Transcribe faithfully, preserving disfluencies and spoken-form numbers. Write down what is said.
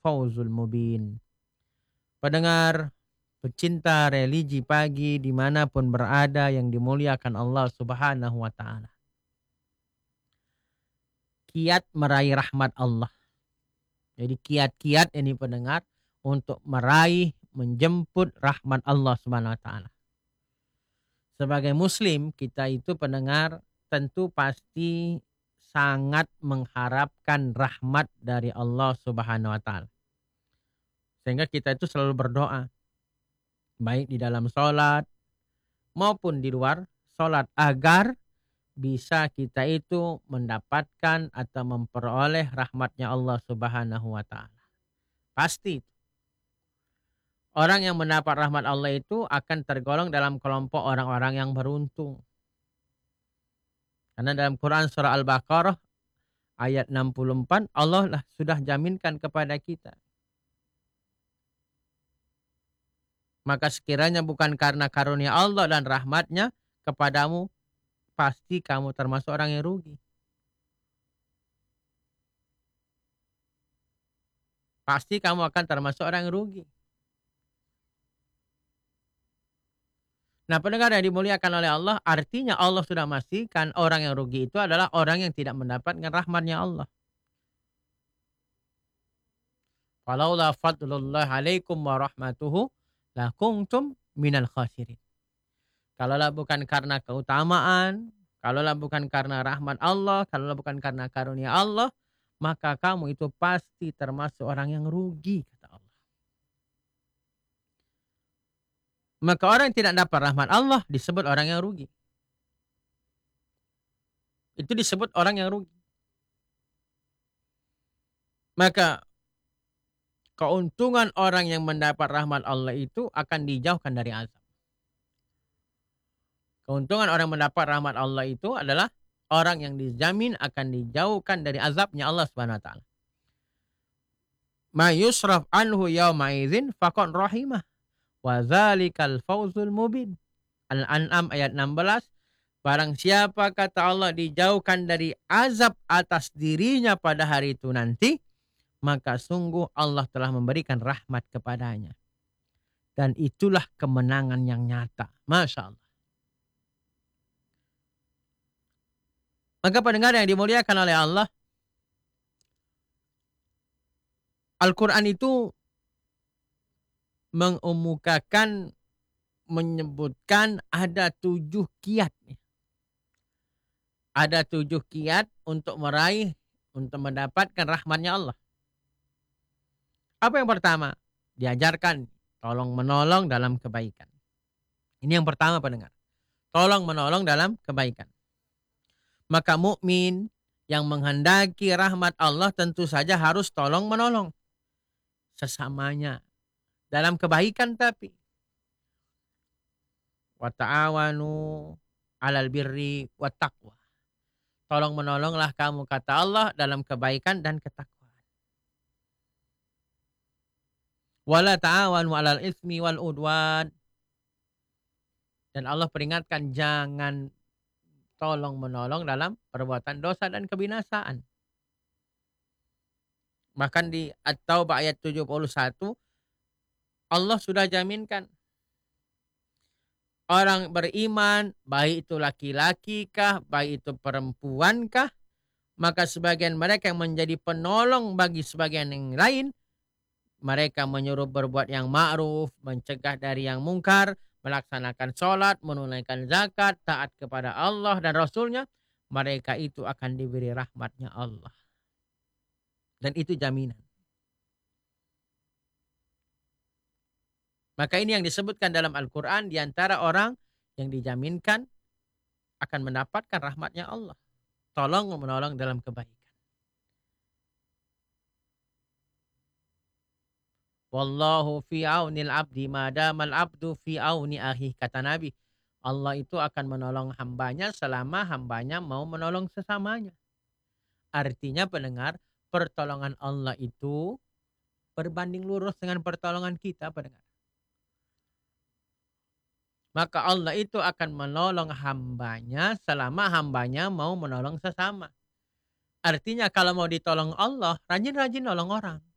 fawzul mubin. Pendengar, pecinta religi pagi dimanapun berada yang dimuliakan Allah Subhanahu wa Ta'ala. Kiat meraih rahmat Allah. Jadi kiat-kiat ini pendengar untuk meraih, menjemput rahmat Allah Subhanahu wa Ta'ala. Sebagai muslim, kita itu pendengar tentu pasti sangat mengharapkan rahmat dari Allah Subhanahu wa Ta'ala. Sehingga kita itu selalu berdoa, baik di dalam sholat maupun di luar sholat, agar bisa kita itu mendapatkan atau memperoleh rahmatnya Allah Subhanahu wa Ta'ala. Pasti orang yang mendapat rahmat Allah itu akan tergolong dalam kelompok orang-orang yang beruntung. Karena dalam Quran surah Al-Baqarah ayat enam puluh empat, Allah lah sudah jaminkan kepada kita. Maka sekiranya bukan karena karunia Allah dan rahmatnya kepadamu, pasti kamu termasuk orang yang rugi. Pasti kamu akan termasuk orang yang rugi. Nah, pendengar yang dimuliakan oleh Allah, artinya Allah sudah memastikan orang yang rugi itu adalah orang yang tidak mendapatkan rahmatnya Allah. Falaula fadlullah alaikum wa rahmatuhu lakuntum minal khasirin. Kalaulah bukan karena keutamaan, kalaulah bukan karena rahmat Allah, kalaulah bukan karena karunia Allah, maka kamu itu pasti termasuk orang yang rugi, kata Allah. Maka orang yang tidak dapat rahmat Allah disebut orang yang rugi. Itu disebut orang yang rugi. Maka keuntungan orang yang mendapat rahmat Allah itu akan dijauhkan dari azab. Keuntungan orang mendapat rahmat Allah itu adalah orang yang dijamin akan dijauhkan dari azabnya Allah Subhanahu wa Ta'ala. Ma yusraf anhu yawma idzin faqad rahimah wa dzalikal fawzul mubin. Al-An'am ayat enam belas. Barang siapa, kata Allah, dijauhkan dari azab atas dirinya pada hari itu nanti, maka sungguh Allah telah memberikan rahmat kepadanya. Dan itulah kemenangan yang nyata. Masya Allah. Maka pendengar yang dimuliakan oleh Allah, Al-Quran itu mengemukakan, menyebutkan ada tujuh kiat. Ada tujuh kiat untuk meraih, untuk mendapatkan rahmatnya Allah. Apa yang pertama? Diajarkan tolong menolong dalam kebaikan. Ini yang pertama pendengar. Tolong menolong dalam kebaikan. Maka mukmin yang menghendaki rahmat Allah tentu saja harus tolong menolong sesamanya dalam kebaikan, tapi wa ta'awanu 'alal birri wat taqwa. Tolong menolonglah kamu, kata Allah, dalam kebaikan dan ketakwaan. Wala ta'awanu 'alal itsmi wal udwan. Dan Allah peringatkan jangan tolong menolong dalam perbuatan dosa dan kebinasaan. Bahkan di At-Taubah ayat tujuh puluh satu, Allah sudah jaminkan orang beriman, baik itu laki-laki kah, baik itu perempuan kah, maka sebagian mereka yang menjadi penolong bagi sebagian yang lain, mereka menyuruh berbuat yang ma'ruf, mencegah dari yang mungkar, melaksanakan sholat, menunaikan zakat, taat kepada Allah dan Rasulnya, mereka itu akan diberi rahmatnya Allah. Dan itu jaminan. Maka ini yang disebutkan dalam Al-Quran, diantara orang yang dijaminkan akan mendapatkan rahmatnya Allah. Tolong menolong dalam kebaikan. Wallahu fi aunil abdi madamal abdu fi auni akhi, kata Nabi. Allah itu akan menolong hambanya selama hambanya mau menolong sesamanya. Artinya pendengar, pertolongan Allah itu berbanding lurus dengan pertolongan kita pendengar. Maka Allah itu akan menolong hambanya selama hambanya mau menolong sesama. Artinya kalau mau ditolong Allah, rajin-rajin nolong orang.